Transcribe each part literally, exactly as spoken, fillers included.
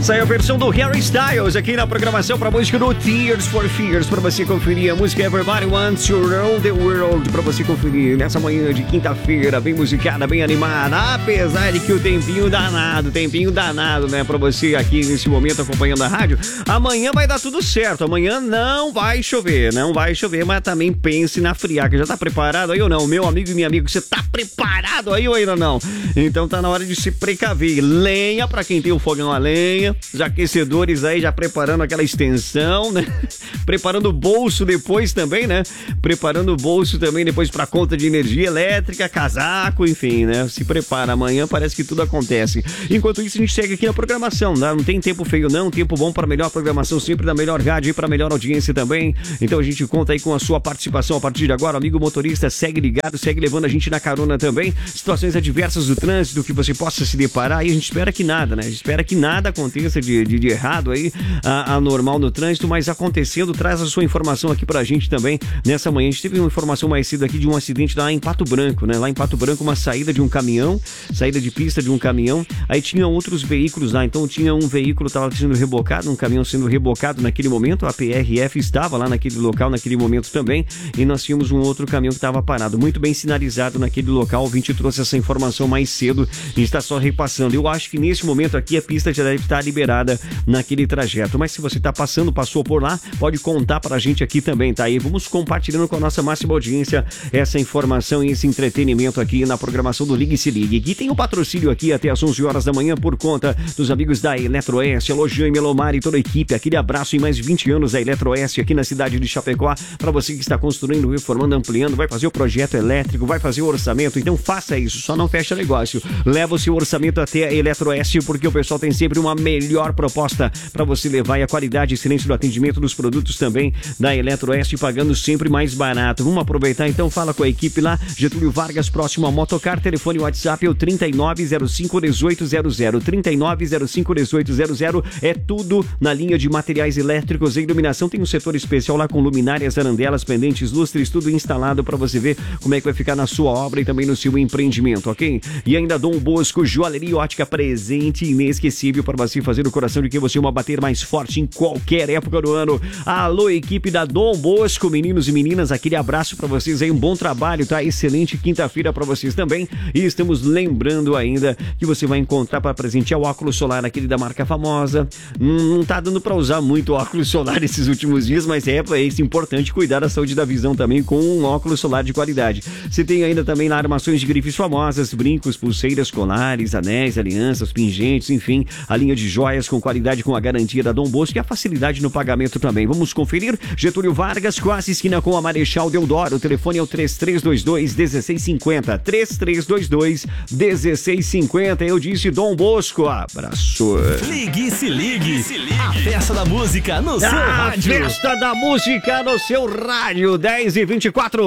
Saiu a versão do Harry Styles aqui na programação para música do Tears for Fears, para você conferir a música Everybody Wants to Rule the World, para você conferir nessa manhã de quinta-feira, bem musicada, bem animada, apesar de que o tempinho danado, tempinho danado, né, para você aqui nesse momento acompanhando a rádio. Amanhã vai dar tudo certo, amanhã não vai chover, não vai chover, mas também pense na friaca. Já tá preparado aí ou não? Meu amigo e minha amiga, você tá preparado aí ou ainda não? Então tá na hora de se precaver. Lenha para quem tem o fogão a lenha, os aquecedores aí já preparando aquela extensão, né? Preparando o bolso depois também, né? Preparando o bolso também depois para conta de energia elétrica, casaco, enfim, né? Se prepara, amanhã parece que tudo acontece. Enquanto isso, a gente segue aqui na programação, né? Não tem tempo feio não, tempo bom para melhor programação, sempre da melhor rádio e para melhor audiência também. Então a gente conta aí com a sua participação a partir de agora. Amigo motorista, segue ligado, segue levando a gente na carona também. Situações adversas do trânsito que você possa se deparar e a gente espera que nada, né? A gente espera que nada aconteça de, de, de errado aí, anormal no trânsito, mas acontecendo, traz a sua informação aqui pra gente também nessa manhã. A gente teve uma informação mais cedo aqui de um acidente lá em Pato Branco, né? Lá em Pato Branco, uma saída de um caminhão, saída de pista de um caminhão, aí tinha outros veículos lá, então tinha um veículo que estava sendo rebocado, um caminhão sendo rebocado naquele momento, a P R F estava lá naquele local, naquele momento também, e nós tínhamos um outro caminhão que estava parado, muito bem sinalizado naquele local. O ouvinte trouxe essa informação mais cedo, a gente está só repassando. Eu acho que nesse momento aqui a pista já deve estar liberada naquele trajeto, mas se você está passando, passou por lá, pode contar pra gente aqui também, tá aí? Vamos compartilhando com a nossa máxima audiência essa informação e esse entretenimento aqui na programação do Ligue e Se Ligue. E tem o um patrocínio aqui até às onze horas da manhã por conta dos amigos da Eletroeste, Alô Jaime, Melomar e toda a equipe. Aquele abraço em mais vinte anos da Eletroeste aqui na cidade de Chapecó, para você que está construindo, reformando, ampliando, vai fazer o projeto elétrico, vai fazer o orçamento, então faça isso, só não fecha negócio. Leva o seu orçamento até a Eletroeste, porque o pessoal tem sempre uma melhor proposta para você levar, e a qualidade e excelência do atendimento dos produtos também da Eletroeste, pagando sempre mais barato. Vamos aproveitar então, fala com a equipe lá, Getúlio Vargas, próximo a Motocar, telefone WhatsApp é o trinta e nove zero cinco dezoito zero zero, trinta e nove zero cinco dezoito zero zero, é tudo na linha de materiais elétricos e iluminação. Tem um setor especial lá com luminárias, arandelas, pendentes, lustres, tudo instalado para você ver como é que vai ficar na sua obra e também no seu empreendimento, ok? E ainda Dom Bosco, joalheria ótica, presente inesquecível para você fazer o coração de quem você ama bater mais forte em qualquer época do ano. Alô, equipe da Dom Bosco, meninos e meninas, aquele abraço para vocês aí, um bom trabalho, tá? Excelente quinta-feira para vocês também. E estamos lembrando ainda que você vai encontrar para presentear o óculos solar, aquele da marca famosa. Hum, não tá dando para usar muito óculos solar esses últimos dias, mas é, é isso, importante cuidar da saúde da visão também com um óculos solar de qualidade. Você tem ainda também lá armações de grifes famosas, brincos, pulseiras, colares, anéis, alianças, pingentes, enfim, a linha de joias com qualidade, com a garantia da Dom Bosco e a facilidade no pagamento também. Vamos conferir? Getúlio Vargas, quase esquina com a Marechal Deodoro. O telefone é o três três dois dois, um seis cinco zero, três três dois dois, um seis cinco zero. Eu disse Dom Bosco, abraço. Ligue e Se Ligue, se ligue. A festa da música no a seu rádio. Festa da música no seu rádio, dez e vinte e quatro.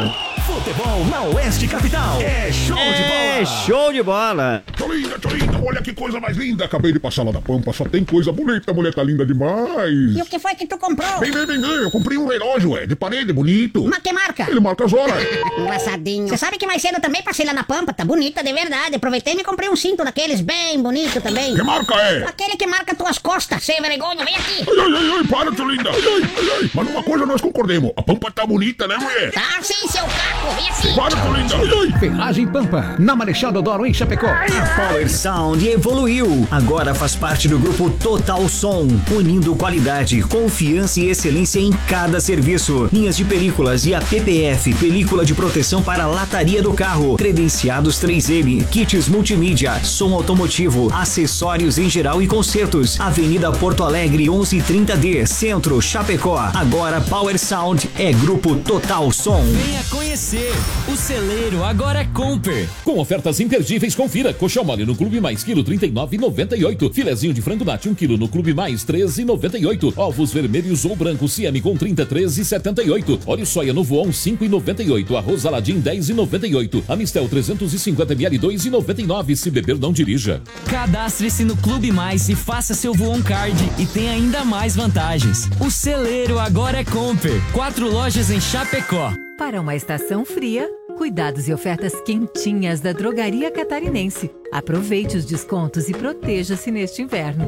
Futebol na Oeste Capital. É show é de bola. É show de bola. Tô linda, tô linda, olha que coisa mais linda. Acabei de passar lá da Pampa, só tem coisa bonita, mulher tá linda demais. E o que foi que tu comprou? Vem, vem, vem, vem, eu comprei um relógio, é, de parede, bonito. Mas que marca? Ele marca as horas. Engraçadinho. Você sabe que mais cedo eu também passei lá na Pampa, tá bonita de verdade. Aproveitei e me comprei um cinto daqueles bem bonito também. Que marca é? Aquele que marca tuas costas, sem vergonha, vem aqui. Ai, ai, ai, ai, para, tô linda. Ai, ai, ai, ai. Mas uma coisa nós concordemos, a Pampa tá bonita, né, mulher? Tá sim, seu caco, vem aqui. Para, tô linda. Ai, ai. Ferragem Pampa, na Marechal Deodoro, em Chapecó. A Power Sound evoluiu. Agora faz parte do grupo Total Som, unindo qualidade, confiança e excelência em cada serviço. Linhas de películas e a P P F, película de proteção para a lataria do carro, credenciados três M, kits multimídia, som automotivo, acessórios em geral e concertos. Avenida Porto Alegre onze trinta D, Centro, Chapecó. Agora Power Sound é grupo Total Som. Venha conhecer. O celeiro agora é Comper. Com ofertas imperdíveis, confira. Coxão mole no Clube Mais, quilo trinta e nove reais e noventa e oito. Filezinho de frango nati, um quilo no Clube Mais, treze reais e noventa e oito. Ovos vermelhos ou brancos C M com trinta, treze reais e setenta e oito. Óleo soia no Voon, cinco reais e noventa e oito. Arroz Aladim, dez reais e noventa e oito. Amistel trezentos e cinquenta mililitros, dois reais e noventa e nove. Se beber, não dirija. Cadastre-se no Clube Mais e faça seu Voon Card e tem ainda mais vantagens. O celeiro agora é Comper. Quatro lojas em Chapecó. Para uma estação fria, cuidados e ofertas quentinhas da Drogaria Catarinense. Aproveite os descontos e proteja-se neste inverno. Confira.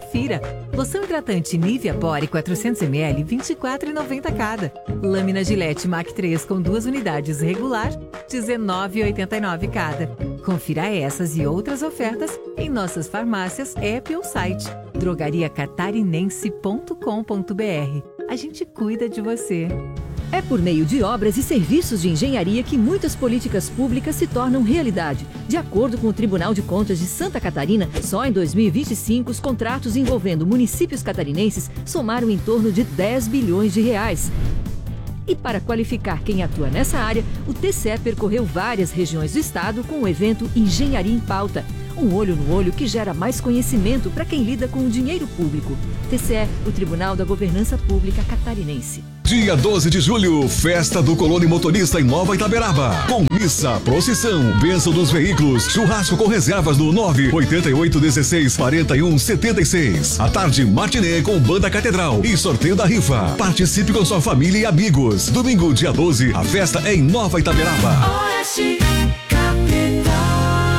Confira. Loção hidratante Nivea Body quatrocentos mililitros, vinte e quatro reais e noventa centavos cada. Lâmina Gillette Mach três com duas unidades regular, dezenove reais e oitenta e nove centavos cada. Confira essas e outras ofertas em nossas farmácias, app ou site drogaria catarinense ponto com ponto br. A gente cuida de você. É por meio de obras e serviços de engenharia que muitas políticas públicas se tornam realidade. De acordo com o Tribunal de Contas de Santa Catarina, só em dois mil e vinte e cinco os contratos envolvendo municípios catarinenses somaram em torno de dez bilhões de reais. E para qualificar quem atua nessa área, o T C E percorreu várias regiões do estado com o evento Engenharia em Pauta. Um olho no olho que gera mais conhecimento para quem lida com o dinheiro público. T C E, o Tribunal da Governança Pública Catarinense. Dia doze de julho, Festa do Colono Motorista em Nova Itaberaba. Com missa, procissão, bênção dos veículos, churrasco com reservas no nove oito oito um seis quatro um sete seis. À tarde, matinê com Banda Catedral e sorteio da rifa. Participe com sua família e amigos. Domingo, dia doze, a festa é em Nova Itaberaba. Oeste Capital.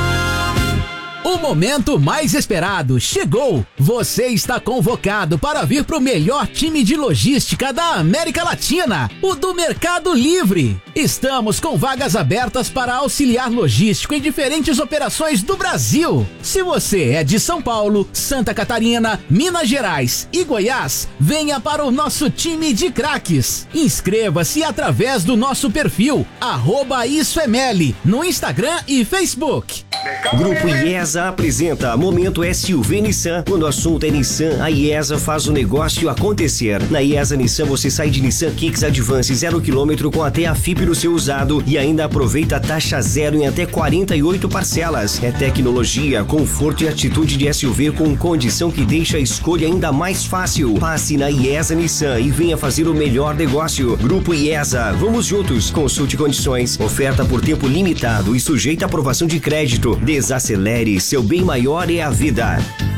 O momento mais esperado chegou! Você está convocado para vir para o melhor time de logística da América Latina, o do Mercado Livre. Estamos com vagas abertas para auxiliar logístico em diferentes operações do Brasil. Se você é de São Paulo, Santa Catarina, Minas Gerais e Goiás, venha para o nosso time de craques. Inscreva-se através do nosso perfil, arroba Isso é Meli, no Instagram e Facebook. Grupo IESA apresenta Momento S U V Nissan. Quando o assunto é Nissan, a IESA faz o negócio acontecer. Na IESA Nissan você sai de Nissan Kicks Advance zero quilômetro com até a F I P no seu usado e ainda aproveita a taxa zero em até quarenta e oito parcelas. É tecnologia, conforto e atitude de S U V com condição que deixa a escolha ainda mais fácil. Passe na IESA Nissan e venha fazer o melhor negócio. Grupo IESA, vamos juntos. Consulte condições. Oferta por tempo limitado e sujeita à aprovação de crédito. Desacelere, seu bem maior é a vida.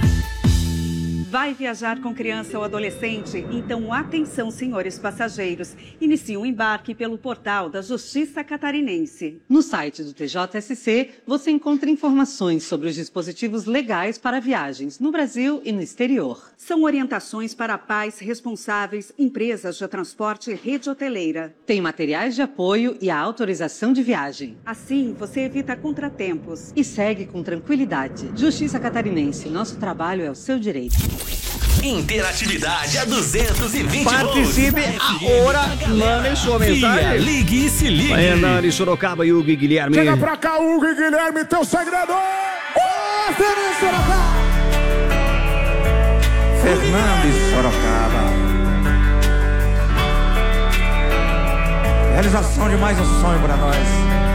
Vai viajar com criança ou adolescente? Então atenção, senhores passageiros. Inicie o embarque pelo portal da Justiça Catarinense. No site do T J S C, você encontra informações sobre os dispositivos legais para viagens no Brasil e no exterior. São orientações para pais responsáveis, empresas de transporte e rede hoteleira. Tem materiais de apoio e a autorização de viagem. Assim, você evita contratempos. E segue com tranquilidade. Justiça Catarinense, nosso trabalho é o seu direito. Interatividade a duzentos e vinte Participe agora, mande sua mensagem. Ligue e se ligue. Hernani, Sorocaba, Hugo e Guilherme. Chega pra cá, Hugo e Guilherme, teu segredo! Ô, Fernando Sorocaba! Fernandes Sorocaba. Realização de mais um sonho pra nós.